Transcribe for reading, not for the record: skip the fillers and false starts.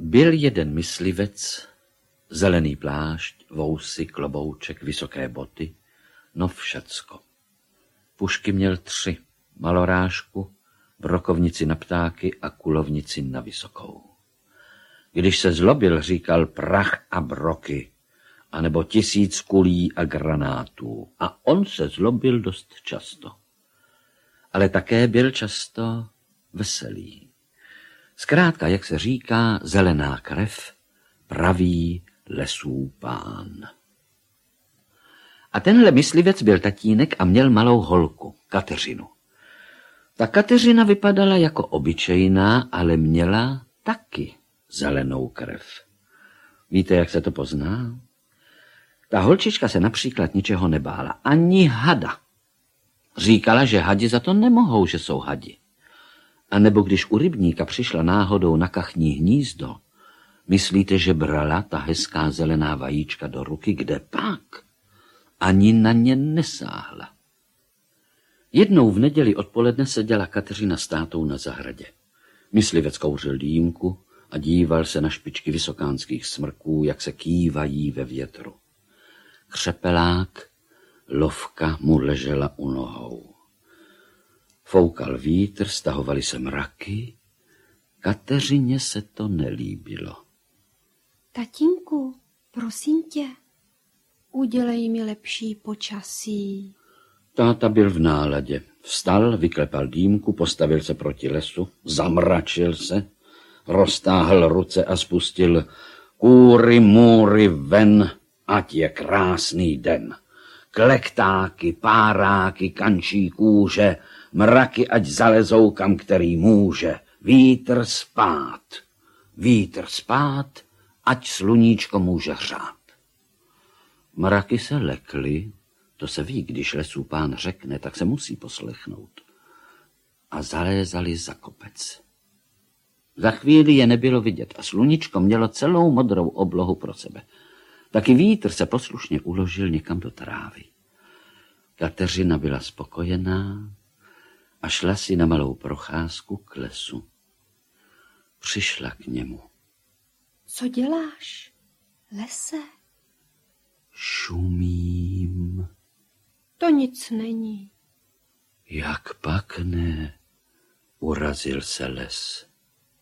Byl jeden myslivec, zelený plášť, vousy, klobouček, vysoké boty, no všecko. Pušky měl 3, malorážku, brokovnici na ptáky a kulovnici na vysokou. Když se zlobil, říkal prach a broky, anebo 1000 kulí a granátů. A on se zlobil dost často. Ale také byl často veselý. Zkrátka, jak se říká, zelená krev, pravý lesů pán. A tenhle myslivec byl tatínek a měl malou holku, Kateřinu. Ta Kateřina vypadala jako obyčejná, ale měla taky zelenou krev. Víte, jak se to pozná? Ta holčička se například ničeho nebála, ani hada. Říkala, že hadi za to nemohou, že jsou hadi. A nebo když u rybníka přišla náhodou na kachní hnízdo, myslíte, že brala ta hezká zelená vajíčka do ruky, kde pak? Ani na ně nesáhla. Jednou v neděli odpoledne seděla Kateřina s tátou na zahradě. Myslivec kouřil dýmku a díval se na špičky vysokánských smrků, jak se kývají ve větru. Křepelák, lovka mu ležela u nohou. Foukal vítr, stahovaly se mraky. Kateřině se to nelíbilo. Tatínku, prosím tě, udělej mi lepší počasí. Táta byl v náladě. Vstal, vyklepal dýmku, postavil se proti lesu, zamračil se, roztáhl ruce a spustil kůry, můry, ven, ať je krásný den. Klektáky, páráky, kančí kůže, mraky, ať zalezou kam, který může. Vítr spát, ať sluníčko může hřát. Mraky se lekly, to se ví, když lesů pán řekne, tak se musí poslechnout. A zalézali za kopec. Za chvíli je nebylo vidět a sluníčko mělo celou modrou oblohu pro sebe. Taky vítr se poslušně uložil někam do trávy. Kateřina byla spokojená a šla si na malou procházku k lesu. Přišla k němu. Co děláš, lese? Šumím. To nic není. Jak pak ne? Urazil se les.